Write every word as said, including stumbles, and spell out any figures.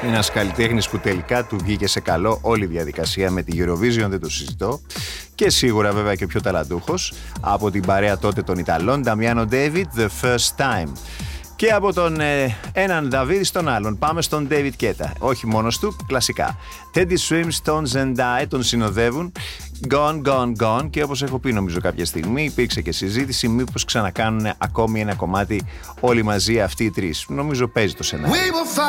Ένας καλλιτέχνης που τελικά του βγήκε σε καλό όλη η διαδικασία με τη Eurovision, δεν το συζητώ. Και σίγουρα βέβαια και ο πιο ταλαντούχος από την παρέα τότε των Ιταλών, Damiano David, The First Time. Και από τον ε, έναν Δαβίδη στον άλλον πάμε στον David Guetta. Όχι μόνος του, κλασικά. Teddy Swims, Stones and I τον συνοδεύουν. Gone, gone, gone. Και όπως έχω πει νομίζω κάποια στιγμή υπήρξε και συζήτηση μήπως ξανακάνουν ακόμη ένα κομμάτι όλοι μαζί αυτοί οι τρεις. Νομίζω παίζει το σενάριο.